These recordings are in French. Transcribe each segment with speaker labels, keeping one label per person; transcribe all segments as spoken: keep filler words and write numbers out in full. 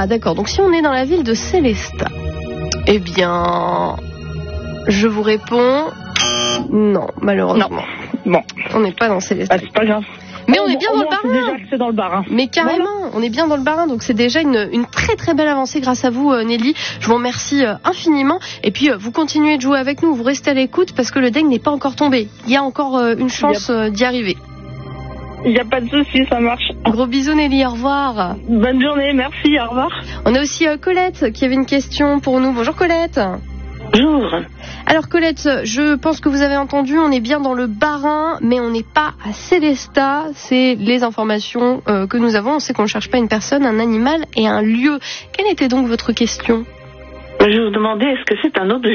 Speaker 1: Ah d'accord, donc si on est dans la ville de Sélestat, eh bien, je vous réponds non, malheureusement.
Speaker 2: Non. Bon.
Speaker 1: On n'est pas dans Sélestat.
Speaker 2: Ah, c'est pas grave.
Speaker 1: Mais
Speaker 2: oh,
Speaker 1: on est bien
Speaker 2: bon,
Speaker 1: dans le
Speaker 2: Bas-Rhin. C'est déjà que c'est dans le Bas-Rhin.
Speaker 1: Mais carrément, voilà. On est bien dans le Bas-Rhin, donc c'est déjà une, une très très belle avancée grâce à vous, Nelly. Je vous remercie euh, infiniment. Et puis, euh, vous continuez de jouer avec nous, vous restez à l'écoute parce que le dingue n'est pas encore tombé. Il y a encore euh, une chance euh, d'y arriver.
Speaker 2: Il n'y a pas de souci, ça marche.
Speaker 1: Gros bisous Nelly, au revoir.
Speaker 2: Bonne journée, merci, au revoir.
Speaker 1: On a aussi euh, Colette qui avait une question pour nous. Bonjour Colette.
Speaker 3: Bonjour.
Speaker 1: Alors Colette, je pense que vous avez entendu, on est bien dans le Bas-Rhin, mais on n'est pas à Sélestat. C'est les informations euh, que nous avons. On sait qu'on ne cherche pas une personne, un animal et un lieu. Quelle était donc votre question ?
Speaker 3: Je vous demandais, est-ce que c'est un objet ?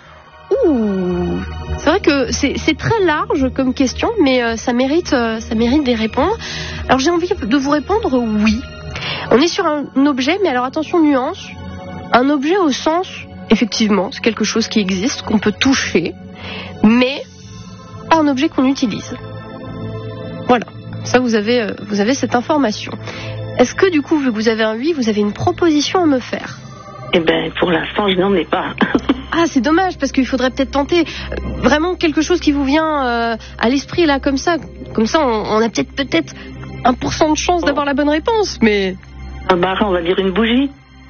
Speaker 1: Ouh, c'est vrai que c'est, c'est très large comme question, mais euh, ça mérite, euh, ça mérite d'y répondre. Alors j'ai envie de vous répondre oui. On est sur un objet, mais alors attention nuance, un objet au sens, effectivement, c'est quelque chose qui existe, qu'on peut toucher, mais pas un objet qu'on utilise. Voilà, ça vous avez, euh, vous avez cette information. Est-ce que du coup, vu que vous avez un oui, vous avez une proposition à me faire ?
Speaker 3: Eh bien, pour l'instant, je n'en ai pas.
Speaker 1: Ah, c'est dommage, parce qu'il faudrait peut-être tenter vraiment quelque chose qui vous vient euh, à l'esprit, là, comme ça. Comme ça, on, on a peut-être peut-être un pour cent de chance d'avoir la bonne réponse, mais...
Speaker 3: Un Bas-Rhin, on va dire une bougie.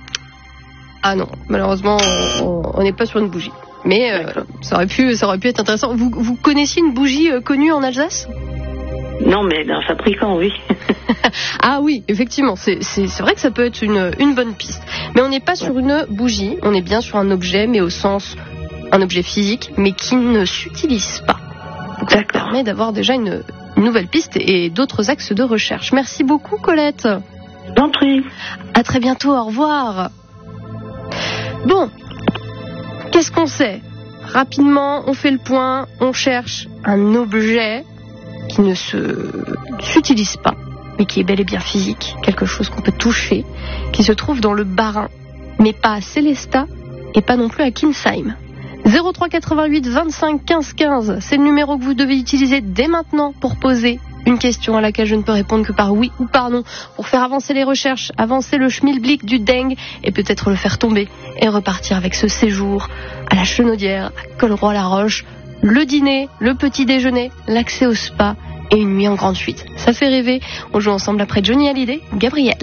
Speaker 1: Ah non, malheureusement, on n'est pas sur une bougie. Mais euh, ça, aurait pu, ça aurait pu être intéressant. Vous, vous connaissiez une bougie euh, connue en Alsace ?
Speaker 3: Non, mais dans Fabricant, oui.
Speaker 1: Ah oui, effectivement, c'est, c'est, c'est vrai que ça peut être une, une bonne piste. Mais on n'est pas sur une bougie, on est bien sur un objet, mais au sens, un objet physique, mais qui ne s'utilise pas. Donc ça permet d'avoir déjà une, une nouvelle piste et d'autres axes de recherche. Merci beaucoup, Colette.
Speaker 3: D'en prie.
Speaker 1: À très bientôt, au revoir. Bon, qu'est-ce qu'on sait ? Rapidement, on fait le point, on cherche un objet qui ne se, s'utilise pas, mais qui est bel et bien physique, quelque chose qu'on peut toucher, qui se trouve dans le Bas-Rhin, mais pas à Sélestat et pas non plus à Kinsheim. zéro trois quatre-vingt-huit vingt-cinq quinze quinze, c'est le numéro que vous devez utiliser dès maintenant pour poser une question à laquelle je ne peux répondre que par oui ou par non, pour faire avancer les recherches, avancer le schmilblick du dengue et peut-être le faire tomber et repartir avec ce séjour à la Chenaudière, à Colroy-la-Roche, le dîner, le petit déjeuner, l'accès au spa et une nuit en grande fuite. Ça fait rêver. On joue ensemble après Johnny Hallyday, Gabriel.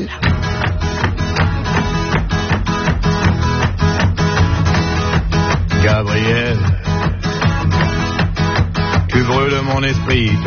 Speaker 4: Gabriel, tu brûles mon esprit.